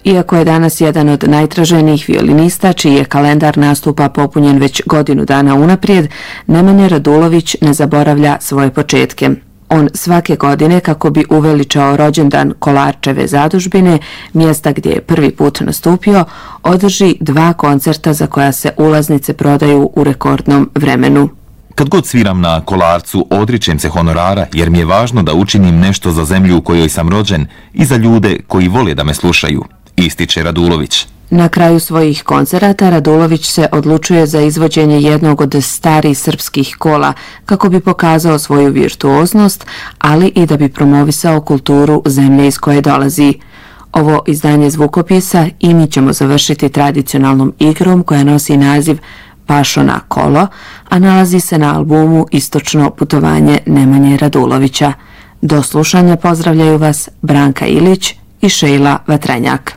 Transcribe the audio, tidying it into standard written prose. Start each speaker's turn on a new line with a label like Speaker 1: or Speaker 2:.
Speaker 1: Iako je danas jedan od najtraženijih violinista, čiji je kalendar nastupa popunjen već godinu dana unaprijed, Nemanja Radulović ne zaboravlja svoje početke. On svake godine, kako bi uveličao rođendan Kolarčeve zadužbine, mjesta gdje je prvi put nastupio, održi 2 koncerta za koja se ulaznice prodaju u rekordnom vremenu.
Speaker 2: Kad god sviram na Kolarcu, odričem se honorara jer mi je važno da učinim nešto za zemlju u kojoj sam rođen i za ljude koji vole da me slušaju, ističe Radulović.
Speaker 1: Na kraju svojih koncerata Radulović se odlučuje za izvođenje jednog od starih srpskih kola kako bi pokazao svoju virtuoznost, ali i da bi promovisao kulturu zemlje iz koje dolazi. Ovo izdanje zvukopisa i mi ćemo završiti tradicionalnom igrom koja nosi naziv Pašo na kolo, a nalazi se na albumu Istočno putovanje Nemanje Radulovića. Do slušanja pozdravljaju vas Branka Ilić i Šejla Vatrenjak.